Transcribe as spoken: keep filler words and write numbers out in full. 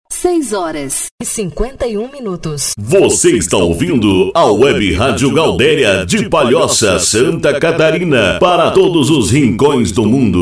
seis horas e cinquenta e um minutos. Você está ouvindo a Web Rádio Gaudéria de Palhoça, Santa Catarina, para todos os rincões do mundo.